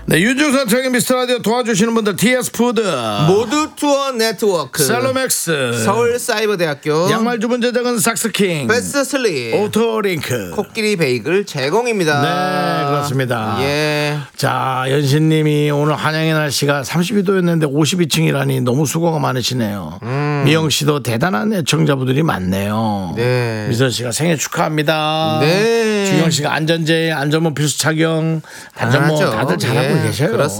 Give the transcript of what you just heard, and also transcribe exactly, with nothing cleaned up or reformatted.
네, 윤정수 남창의 미스터라디오 도와주시는 분들 티에스푸드 모두 투어 네트워크 셀로맥스 서울사이버대학교 양말 주문 제작은 삭스킹 베스슬립 오토링크 코끼리 베이글 제공입니다. 네, 그렇습니다. 예. 자, 연신님이 오늘 한양의 날씨가 삼십이 도였는데 오십이 층이라니 너무 수고가 많으시네요. 음. 미영 씨도 대단한 애청자분들이 많네요. 네. 미선 씨가 생일 축하합니다. 네. 주경 씨가 안전제일 안전모 필수 착용 안전모 당연하죠. 다들 잘하고 예, 계셔요. 그렇습니다.